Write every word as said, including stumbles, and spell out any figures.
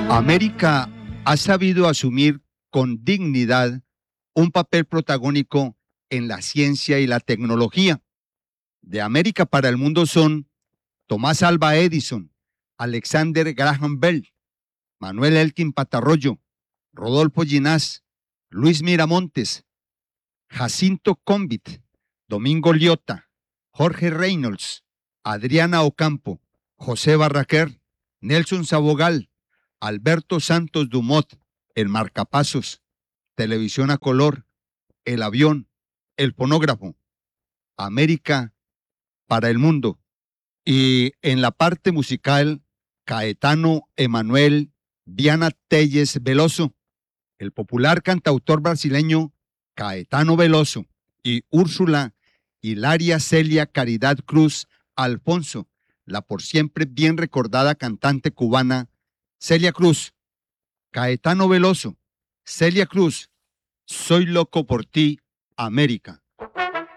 América ha sabido asumir con dignidad un papel protagónico en la ciencia y la tecnología. De América para el mundo son Tomás Alva Edison, Alexander Graham Bell, Manuel Elkin Patarroyo, Rodolfo Ginás, Luis Miramontes, Jacinto Convit, Domingo Liotta, Jorge Reynolds, Adriana Ocampo, José Barraquer, Nelson Sabogal, Alberto Santos Dumont, el marcapasos, televisión a color, el avión, el fonógrafo. América para el mundo. Y en la parte musical, Caetano Emanuel Viana Telles Veloso, el popular cantautor brasileño Caetano Veloso y Úrsula Hilaria Celia Caridad Cruz Alfonso, la por siempre bien recordada cantante cubana Celia Cruz. Caetano Veloso, Celia Cruz, Soy loco por ti, América.